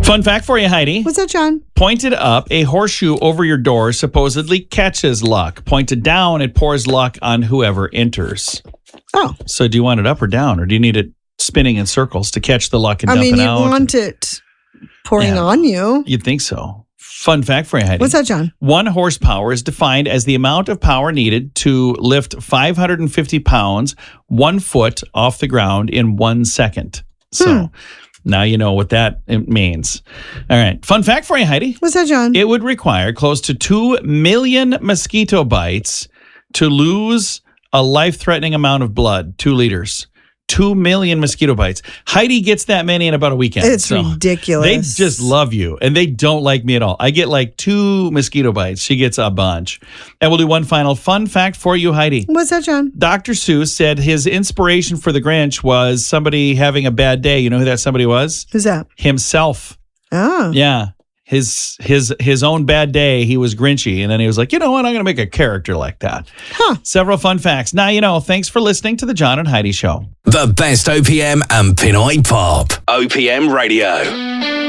Fun fact for you, Heidi. What's that, John? Pointed up, a horseshoe over your door supposedly catches luck. Pointed down, it pours luck on whoever enters. Oh. So do you want it up or down, or do you need it spinning in circles to catch the luck and dump it you out? want it pouring on you. You'd think so. Fun fact for you, Heidi. What's that, John? 1 horsepower is defined as the amount of power needed to lift 550 pounds 1 foot off the ground in 1 second. So now you know what that means. All right. Fun fact for you, Heidi. What's that, John? It would require close to 2 million mosquito bites to lose a life-threatening amount of blood, 2 liters. 2 million mosquito bites. Heidi gets that many in about a weekend. It's ridiculous. They just love you, and they don't like me at all. I get like 2 mosquito bites. She gets a bunch. And we'll do one final fun fact for you, Heidi. What's that, John? Dr. Seuss said his inspiration for The Grinch was somebody having a bad day. You know who that somebody was? Who's that? Himself. Oh. Yeah. His own bad day, he was Grinchy. And then he was like, you know what? I'm going to make a character like that. Several fun facts. Now, you know, thanks for listening to the John and Heidi Show. The best OPM and Pinoy Pop. OPM Radio.